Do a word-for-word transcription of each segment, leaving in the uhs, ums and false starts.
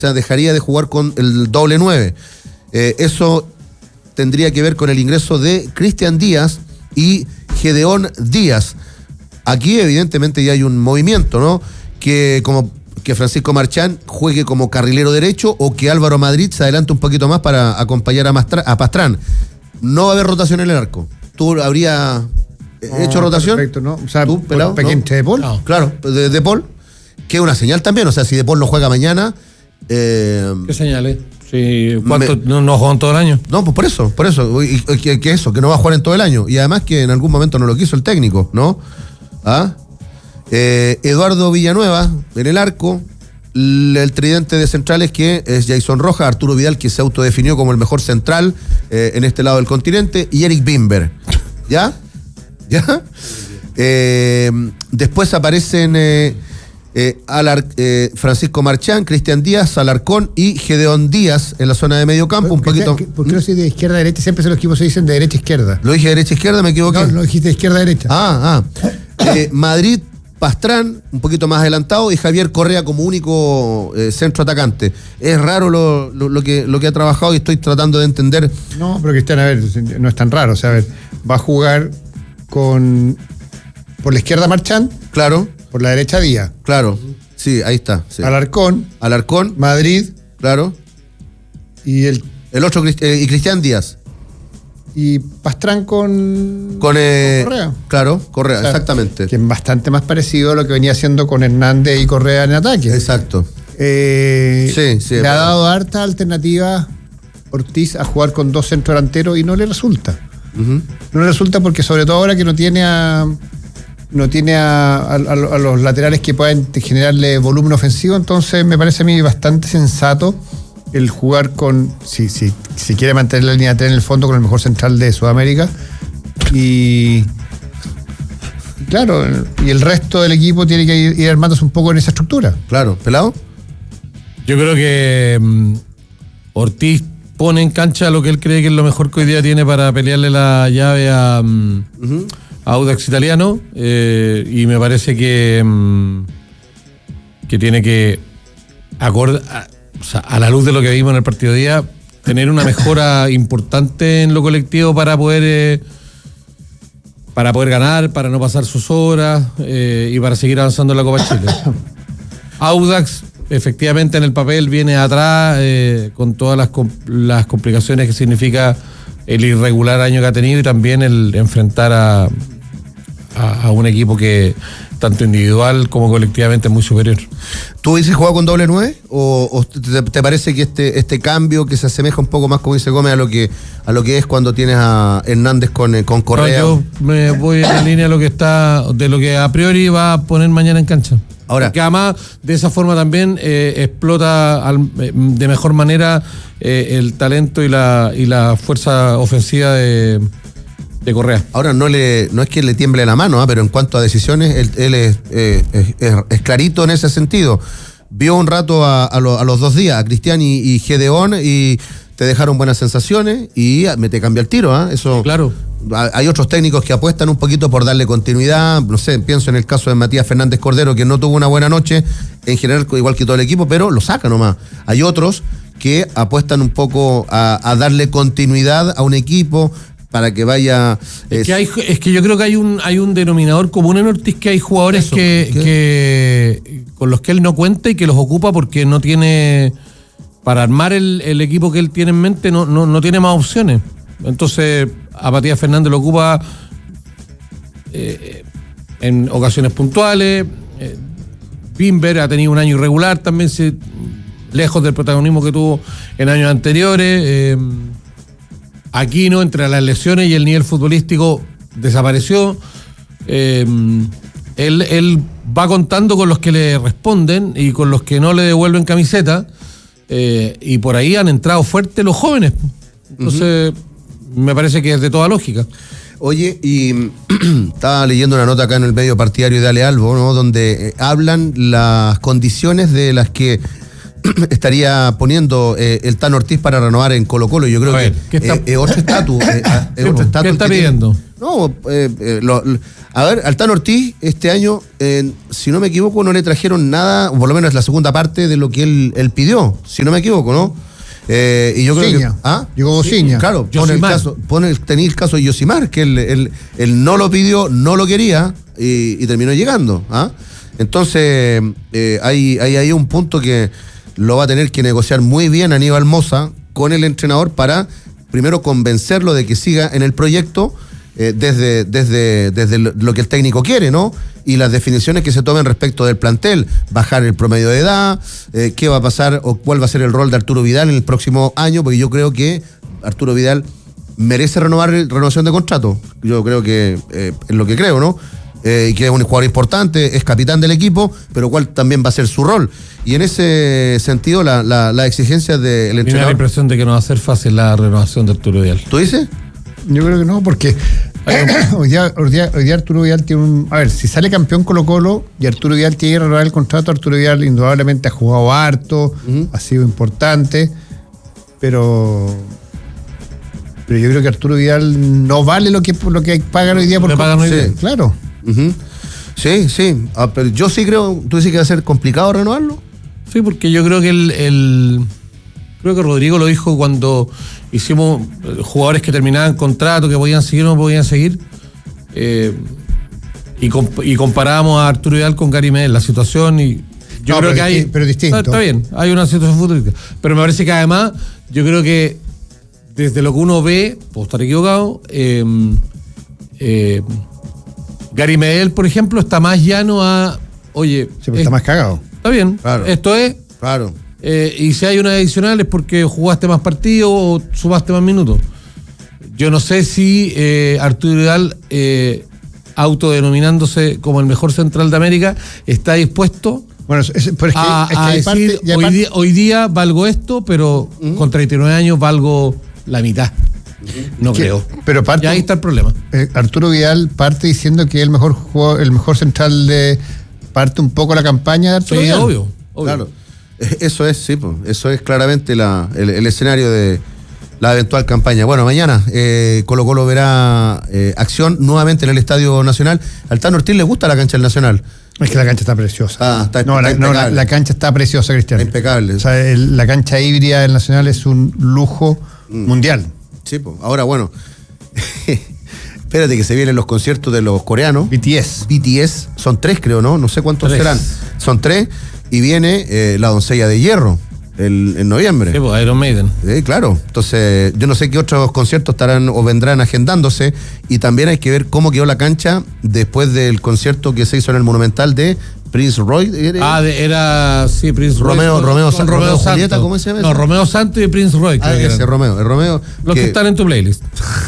sea, dejaría de jugar con el doble nueve. Eh, eso tendría que ver con el ingreso de Cristian Díaz y Gedeón Díaz. Aquí evidentemente ya hay un movimiento, ¿no? Que como que Francisco Marchán juegue como carrilero derecho o que Álvaro Madrid se adelante un poquito más para acompañar a, Mastra, a Pastrán. No va a haber rotación en el arco. ¿Tú habrías hecho no, rotación? Perfecto, ¿no? O sea, ¿Tú, pelado? ¿Para quién? ¿De Paul? No. Claro, de, de Paul, que es una señal también. O sea, si de Paul no juega mañana... Eh, ¿Qué señales? Sí, ¿cuánto, me, no, ¿No juegan todo el año? No, pues por eso, por eso. Y, y, que, que eso, que no va a jugar en todo el año. Y además que en algún momento no lo quiso el técnico, ¿no? ¿Ah? Eh, Eduardo Villanueva en el arco. El tridente de centrales que es Jason Rojas, Arturo Vidal, que se autodefinió como el mejor central eh, en este lado del continente, y Eric Bimber. ¿Ya? ¿Ya? Eh, después aparecen eh, eh, Alar, eh, Francisco Marchán, Cristian Díaz, Alarcón y Gedeón Díaz en la zona de medio campo. Un poquito. ¿Por qué no soy de izquierda a derecha? Siempre los equipos se dicen de derecha a izquierda. ¿Lo dije de derecha a izquierda? ¿Me equivoqué? No, lo dijiste de izquierda a derecha. Ah, ah. Eh, Madrid, Pastrán, un poquito más adelantado, y Javier Correa como único eh, centro atacante. Es raro lo, lo, lo, que, lo que ha trabajado y estoy tratando de entender. No, pero Cristian, a ver, no es tan raro. O sea, a ver, va a jugar con por la izquierda Marchán. Claro. Por la derecha Díaz. Claro. Sí, ahí está. Sí. Alarcón. Alarcón. Madrid. Claro. Y el... El otro, eh, y Cristian Díaz. Y Pastrán con, con, eh, con Correa. Claro, Correa, o sea, exactamente. Que es bastante más parecido a lo que venía haciendo con Hernández y Correa en ataque. Exacto. Eh, sí, sí. Le ha dado harta alternativa Ortiz a jugar con dos centrodelanteros y no le resulta. Uh-huh. No le resulta porque sobre todo ahora que no tiene a no tiene a, a, a los laterales que puedan generarle volumen ofensivo, entonces me parece a mí bastante sensato el jugar con, si, si, si quiere mantener la línea de tres en el fondo, con el mejor central de Sudamérica. Y claro, y el resto del equipo tiene que ir, ir armándose un poco en esa estructura. Claro, ¿pelado? Yo creo que um, Ortiz pone en cancha lo que él cree que es lo mejor que hoy día tiene para pelearle la llave a, um, uh-huh. a Audax Italiano, eh, y me parece que, um, que tiene que acordar. O sea, a la luz de lo que vimos en el partido de día, tener una mejora importante en lo colectivo para poder eh, para poder ganar, para no pasar sus horas eh, y para seguir avanzando en la Copa Chile. Audax, efectivamente, en el papel viene atrás eh, con todas las, las complicaciones que significa el irregular año que ha tenido y también el enfrentar a, a, a un equipo que tanto individual como colectivamente es muy superior. ¿Tú dices jugar con doble nueve? ¿O, o te, te parece que este, este cambio que se asemeja un poco más, como dice Gómez, a lo que a lo que es cuando tienes a Hernández con, con Correa? No, yo me voy en la línea de lo que está, de lo que a priori va a poner mañana en cancha. Ahora, porque además de esa forma también eh, explota al, de mejor manera eh, el talento y la y la fuerza ofensiva de de Correa. Ahora no le no es que le tiemble la mano, ¿eh? Pero en cuanto a decisiones, él, él es, eh, es, es, es clarito en ese sentido. Vio un rato a, a, lo, a los dos días, a Cristian y, y Gedeón, y te dejaron buenas sensaciones y me te cambia el tiro. ¿eh? Eso, sí, claro. Hay otros técnicos que apuestan un poquito por darle continuidad. No sé, pienso en el caso de Matías Fernández Cordero, que no tuvo una buena noche, en general, igual que todo el equipo, pero lo saca nomás. Hay otros que apuestan un poco a, a darle continuidad a un equipo para que vaya... Es, es, que hay, es que yo creo que hay un hay un denominador común en Ortiz, que hay jugadores eso, que, que con los que él no cuenta y que los ocupa porque no tiene... Para armar el, el equipo que él tiene en mente no, no, no tiene más opciones. Entonces a Matías Fernández lo ocupa eh, en ocasiones puntuales. eh, Bimber ha tenido un año irregular también, se, lejos del protagonismo que tuvo en años anteriores. eh, Aquino, entre las lesiones y el nivel futbolístico, desapareció. Eh, él, él va contando con los que le responden y con los que no le devuelven camiseta, eh, y por ahí han entrado fuertes los jóvenes. Entonces, uh-huh. me parece que es de toda lógica. Oye, y estaba leyendo una nota acá en el medio partidario de Ale Albo, ¿no? Donde eh, hablan las condiciones de las que estaría poniendo eh, el Tan Ortiz para renovar en Colo Colo. Yo creo ver, que es eh, eh, otro estatus. Eh, eh, ¿Qué está pidiendo? No, eh, eh, lo, lo, a ver, al Tano Ortiz este año, eh, si no me equivoco, no le trajeron nada, o por lo menos la segunda parte de lo que él, él pidió, si no me equivoco, ¿no? Eh, y yo creo Ciña. que. ¿Ah? Llegó Bociña. Claro, pone el caso, pone el, tenía el caso de Yosimar, que él, él, él no lo pidió, no lo quería y, y terminó llegando. ¿Ah? Entonces, eh, hay, hay ahí un punto que lo va a tener que negociar muy bien Aníbal Mosa con el entrenador para primero convencerlo de que siga en el proyecto. Eh, desde, desde, desde lo que el técnico quiere, ¿no? Y las definiciones que se tomen respecto del plantel, bajar el promedio de edad, eh, qué va a pasar o cuál va a ser el rol de Arturo Vidal en el próximo año, porque yo creo que Arturo Vidal merece renovar renovación de contrato. Yo creo que eh, es lo que creo, ¿no? Eh, que es un jugador importante, es capitán del equipo, pero cuál también va a ser su rol. Y en ese sentido, la, la, la exigencia del entrenador. Tiene la impresión de que no va a ser fácil la renovación de Arturo Vidal. ¿Tú dices? Yo creo que no, porque hoy, día, hoy, día, hoy día Arturo Vidal tiene un... A ver, si sale campeón Colo Colo y Arturo Vidal tiene que renovar el contrato, Arturo Vidal indudablemente ha jugado harto, uh-huh. ha sido importante, pero... Pero yo creo que Arturo Vidal no vale lo que, lo que pagan hoy día por... Le pagan hoy día. Sí, claro. Uh-huh. Sí, sí. Ah, pero yo sí creo... ¿Tú dices que va a ser complicado renovarlo? Sí, porque yo creo que el... el creo que Rodrigo lo dijo cuando hicimos jugadores que terminaban contrato, que podían seguir o no podían seguir, eh, y, comp- y comparábamos a Arturo Vidal con Gary Medel, la situación, y yo no, creo que disti- hay... Pero distinto. Está, está bien, hay una situación futbolística. Pero me parece que además, yo creo que desde lo que uno ve, puedo estar equivocado, eh, eh, Gary Medel, por ejemplo, está más llano a... Oye... Sí, pero está más cagado. Está bien, claro. Esto es... Claro. Eh, y si hay una adicional es porque jugaste más partidos o sumaste más minutos. Yo no sé si eh, Arturo Vidal, eh, autodenominándose como el mejor central de América, está dispuesto bueno, es, es, pero es que, a, es que a hay decir, parte, hoy, parte... día, hoy día valgo esto, pero uh-huh. con treinta y nueve años valgo la mitad. Uh-huh. No que, creo. Pero parte, y ahí está el problema. Eh, Arturo Vidal parte diciendo que es el mejor jugador, el mejor central de... Parte un poco la campaña de Arturo sí, Vidal. obvio, obvio. Claro. Eso es, sí, pues, eso es claramente la, el, el escenario de la eventual campaña. Bueno, mañana eh, Colo Colo verá eh, acción nuevamente en el Estadio Nacional. Al Tano Ortiz le gusta la cancha del Nacional. Es que la cancha está preciosa. Ah, está, no, está la, no la, la cancha está preciosa, Cristian. Está impecable. O sea, el, la cancha híbrida del Nacional es un lujo mm. mundial. Sí, pues. Ahora, bueno, espérate que se vienen los conciertos de los coreanos. B T S. B T S, son tres creo, ¿no? No sé cuántos tres. serán. Son tres. Y viene eh, La Doncella de Hierro el, en noviembre. Sí, pues, Iron Maiden. Sí, claro. Entonces, yo no sé qué otros conciertos estarán o vendrán agendándose. Y también hay que ver cómo quedó la cancha después del concierto que se hizo en el Monumental de Prince Roy. ¿Era? Ah, de, era, sí, Prince Roy. Romeo, con, Romeo, con San, Romeo, Romeo Santo. Julieta, ¿cómo se llama? No, Romeo Santo y Prince Roy. Ah, ese eran. Romeo, el Romeo. Los que, que están en tu playlist.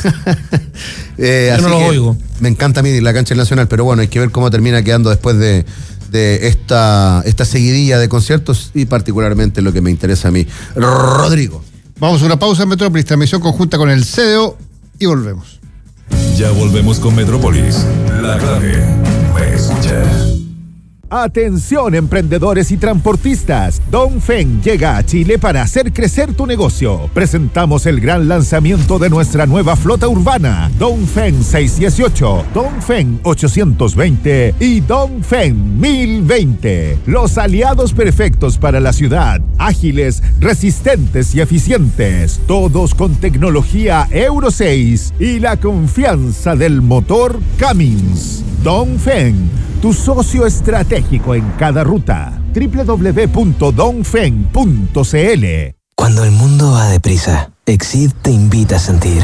eh, yo no los oigo. Me encanta a mí la cancha nacional, pero bueno, hay que ver cómo termina quedando después de... de esta, esta seguidilla de conciertos y particularmente lo que me interesa a mí. Rodrigo. Vamos a una pausa en Metrópolis, transmisión conjunta con el C D O y volvemos. Ya volvemos con Metrópolis. La clave me escucha. Atención emprendedores y transportistas, Dongfeng llega a Chile para hacer crecer tu negocio. Presentamos el gran lanzamiento de nuestra nueva flota urbana, Dongfeng seiscientos dieciocho, Dongfeng ochocientos veinte y Dongfeng mil veinte. Los aliados perfectos para la ciudad, ágiles, resistentes y eficientes, todos con tecnología Euro seis y la confianza del motor Cummins. Dongfeng, tu socio estratégico en cada ruta. doble u doble u doble u punto dongfeng punto c l. Cuando el mundo va deprisa, Exid te invita a sentir.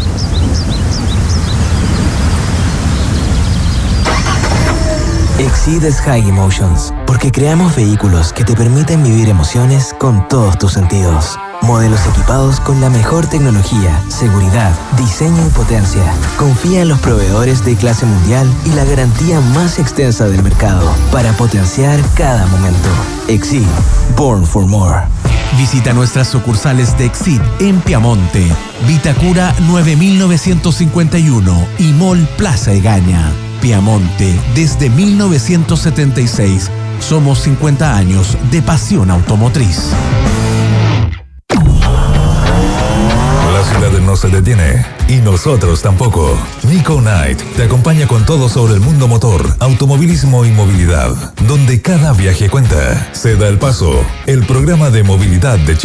Exid es High Emotions, porque creamos vehículos que te permiten vivir emociones con todos tus sentidos. Modelos equipados con la mejor tecnología, seguridad, diseño y potencia. Confía en los proveedores de clase mundial y la garantía más extensa del mercado para potenciar cada momento. Exid, born for more. Visita nuestras sucursales de Exid en Piamonte, Vitacura nueve mil novecientos cincuenta y uno y Mall Plaza Egaña. Piamonte, desde mil novecientos setenta y seis. Somos cincuenta años de pasión automotriz. La ciudad no se se detiene. Y nosotros tampoco. Nico Knight te acompaña con todo sobre el mundo motor, automovilismo y movilidad, donde cada viaje cuenta. Se da el paso, el programa de movilidad de Chile.